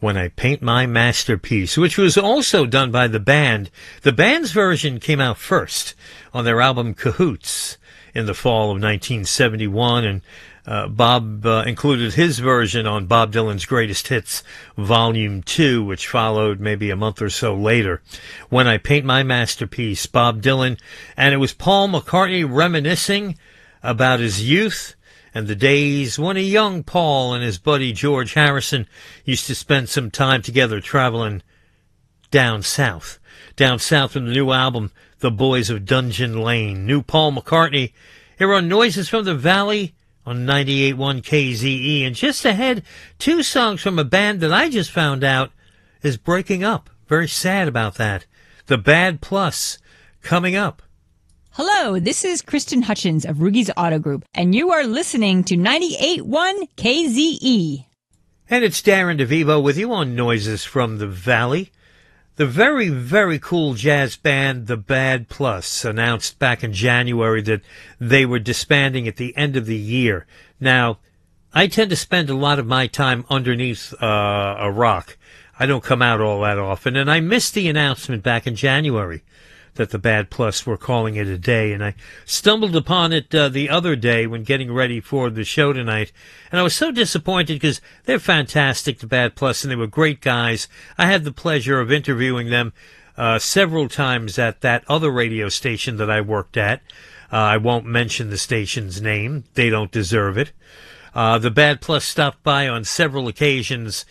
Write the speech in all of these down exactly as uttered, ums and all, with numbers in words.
When I Paint My Masterpiece, which was also done by the band. The band's version came out first on their album Cahoots in the fall of nineteen seventy-one, and uh, Bob uh, included his version on Bob Dylan's Greatest Hits Volume two, which followed maybe a month or so later. When I Paint My Masterpiece, Bob Dylan, and it was Paul McCartney reminiscing about his youth and the days when a young Paul and his buddy George Harrison used to spend some time together traveling down south. Down south from the new album, The Boys of Dungeon Lane. New Paul McCartney here on Noises from the Valley on ninety-eight point one K Z E. And just ahead, two songs from a band that I just found out is breaking up. Very sad about that. The Bad Plus coming up. Hello, this is Kristen Hutchins of Rugy's Auto Group, and you are listening to ninety-eight point one K Z E. And it's Darren DeVivo with you on Noises from the Valley. The very, very cool jazz band, The Bad Plus, announced back in January that they were disbanding at the end of the year. Now, I tend to spend a lot of my time underneath uh, a rock. I don't come out all that often, and I missed the announcement back in January that the Bad Plus were calling it a day, and I stumbled upon it uh, the other day when getting ready for the show tonight, and I was so disappointed because they're fantastic, the Bad Plus, and they were great guys. I had the pleasure of interviewing them uh, several times at that other radio station that I worked at. Uh, I won't mention the station's name. They don't deserve it. Uh, the Bad Plus stopped by on several occasions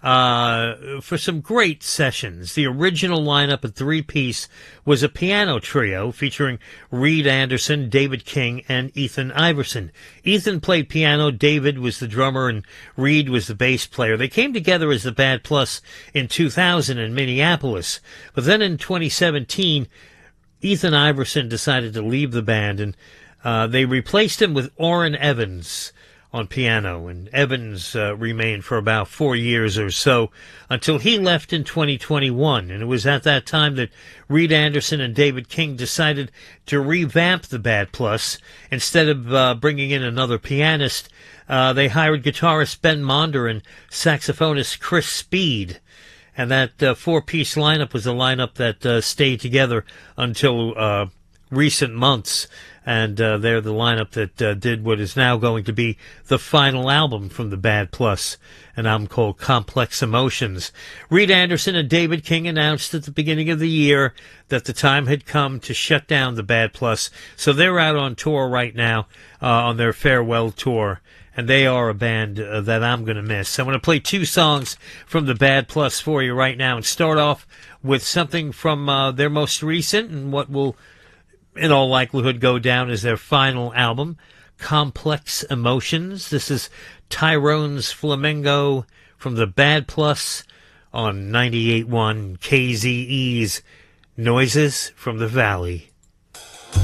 Uh, for some great sessions. The original lineup, a three-piece, was a piano trio featuring Reed Anderson, David King, and Ethan Iverson. Ethan played piano, David was the drummer, and Reed was the bass player. They came together as the Bad Plus in two thousand in Minneapolis. But then in twenty seventeen, Ethan Iverson decided to leave the band, and uh, they replaced him with Orrin Evans on piano, and Evans uh, remained for about four years or so until he left in twenty twenty-one. And it was at that time that Reed Anderson and David King decided to revamp the Bad Plus. Instead of uh, bringing in another pianist, uh, they hired guitarist Ben Monder and saxophonist Chris Speed. And that uh, four-piece lineup was a lineup that uh, stayed together until uh, recent months. And uh, they're the lineup that uh, did what is now going to be the final album from the Bad Plus, an album called Complex Emotions. Reed Anderson and David King announced at the beginning of the year that the time had come to shut down the Bad Plus, so they're out on tour right now uh, on their farewell tour, and they are a band uh, that I'm going to miss. I'm going to play two songs from the Bad Plus for you right now and start off with something from uh, their most recent and what will in all likelihood go down as their final album, Complex Emotions. This is Tyrone's Flamingo from the Bad Plus on ninety-eight point one K Z E's Noises from the Valley.